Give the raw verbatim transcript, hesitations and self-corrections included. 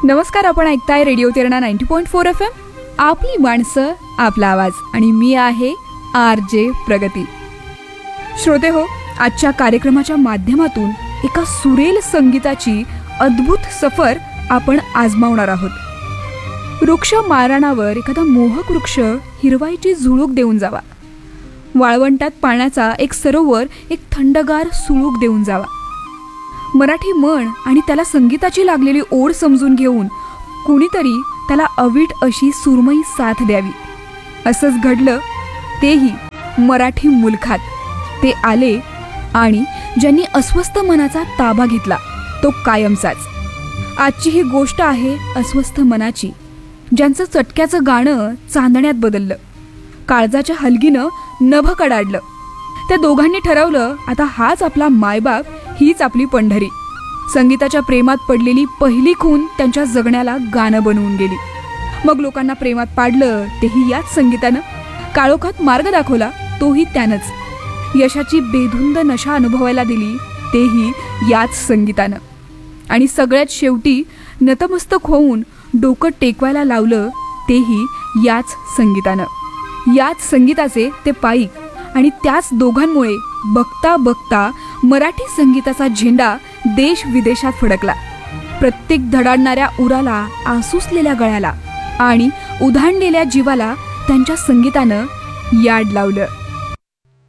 नमस्कार, आपण ऐकताय radio तिरणा ninety point four F M, आपली माणसं आपला आवाज, आणि मी आहे आर जे प्रगती. श्रोते हो, आजच्या कार्यक्रमाच्या माध्यमातून एका सुरेल संगीताची अद्भुत सफर आपण आजमावणार आहोत. वृक्ष माळरानावर एखादा मोहक वृक्ष हिरवाईची झुळूक देऊन जावा, वाळवंटात पाण्याचा एक सरोवर एक थंडगार सुळूक देऊन जावा. मराठी मन आणि त्याला संगीताची लागलेली ओढ समजून घेऊन कुणीतरी त्याला अवीट अशी सुरमई साथ द्यावी. असंच घडलं, तेही मराठी मुलखात. ते आले आणि ज्यांनी अस्वस्थ मनाचा ताबा घेतला तो कायमचाच. आजची ही गोष्ट आहे अस्वस्थ मनाची, ज्यांचं चटक्याचं गाणं चांदण्यात बदललं, काळजाच्या हलगीनं नभ कडाडलं. त्या दोघांनी ठरवलं, आता हाच आपला मायबाप, हीच आपली पंढरी. संगीताच्या प्रेमात पडलेली पहिली खून त्यांच्या जगण्याला गाणं बनवून गेली. मग लोकांना प्रेमात पाडलं, तेही याच संगीतानं. काळोखात मार्ग दाखवला, तोही त्यानंच. यशाची बेधुंद नशा अनुभवायला दिली, तेही याच संगीतानं. आणि सगळ्यात शेवटी नतमस्तक होऊन डोकं टेकवायला लावलं, तेही याच संगीतानं. याच संगीताचे ते पाईक, आणि त्याच दोघांमुळे बघता बघता मराठी संगीताचा झेंडा देश विदेशात फडकला. प्रत्येक धडाडणाऱ्या उराला, आसुसलेल्या गळ्याला आणि उधाणलेल्या जीवाला त्यांच्या संगीतानं याड लावलं.